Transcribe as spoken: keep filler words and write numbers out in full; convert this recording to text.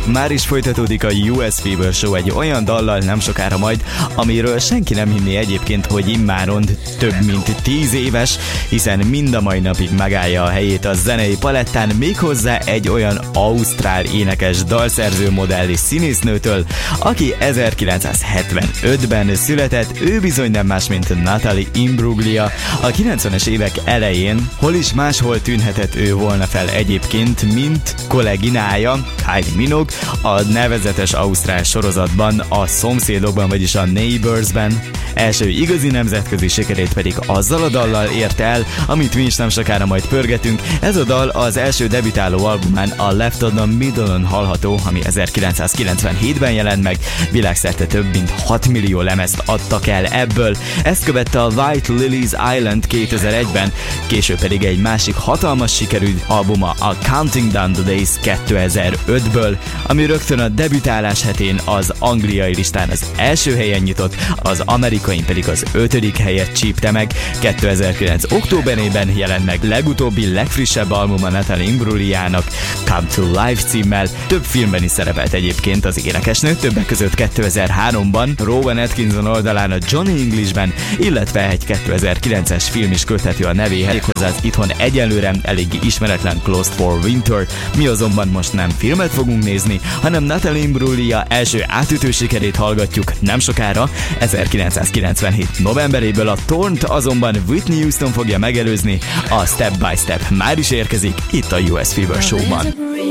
Már is folytatódik a U S Fever Show egy olyan dallal nem sokára majd, amiről senki nem hinné egyébként, hogy immáron több mint tíz éves, hiszen mind a mai napig megállja a helyét a zenei palettán, méghozzá egy olyan ausztrál énekes, dalszerző, modell és színésznőtől, aki ezerkilencszázhetvenötben született, ő bizony nem más, mint Natalie Imbruglia. A kilencvenes évek elején hol is máshol tűnhetett ő volna fel egyébként, mint kolléginája, Kylie Minogue, a nevezetes ausztrál sorozatban, a Szomszédokban, vagyis a Neighborsben. Első igazi nemzetközi sikerét pedig azzal a dallal ért el, amit mi is nem sokára majd pörgetünk. Ez a dal az első debütáló albumán, a Left on the Middle-on hallható, ami ezerkilencszázkilencvenhétben jelent meg, világszerte több mint hat millió lemezt adtak el ebből. Ezt követte a White Lilies Island kétezer-egyben, később pedig egy másik hatalmas sikerű albuma, a Counting Down the Days kétezer-ötből, ami rögtön a debütálás hetén az angliai listán az első helyen nyitott, az amerikai pedig az ötödik helyet csípte meg. kétezer-kilenc októberében jelent meg legutóbbi, legfrissebb albuma Natalie Imbruglia-nak, Come to Life címmel. Több filmben is szerepelt egyébként az énekesnő, többek között kétezer-háromban Rowan Atkinson oldalán a Johnny Englishben, illetve egy kétezer-kilences film is köthető a nevéhez, hozzá az itthon egyelőre eléggé ismeretlen Closed for Winter. Mi azonban most nem filmet fogunk nézni, hanem Natalie Imbruglia első átütő sikerét hallgatjuk nem sokára. ezerkilencszázkilencvenhét novemberéből a Tornt azonban Whitney Houston fogja megelőzni, a Step by Step már is érkezik itt a U S Fever Show-ban.